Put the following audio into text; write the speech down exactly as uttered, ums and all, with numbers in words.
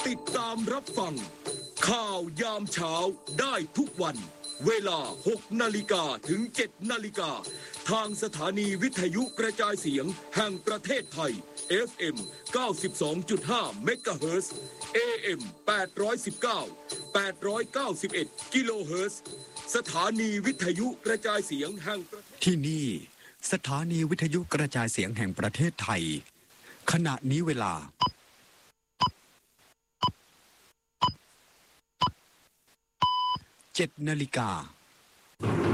ติดตามรับฟังข่าวยามเช้าได้ทุกวันเวลาหกนาฬิกาถึงเจ็ดนาฬิกาทางสถานีวิทยุกระจายเสียงแห่งประเทศไทย เอฟ เอ็ม เก้าสิบสองจุดห้า เมกะเฮิรตซ์ เอ เอ็ม แปดร้อยสิบเก้า แปดร้อยเก้าสิบเอ็ด กิโลเฮิรตซ์สถานีวิทยุกระจายเสียงแห่งประเทศที่นี่สถานีวิทยุกระจายเสียงแห่งประเทศไทยขณะนี้เวลาเจ็ดนาฬิกา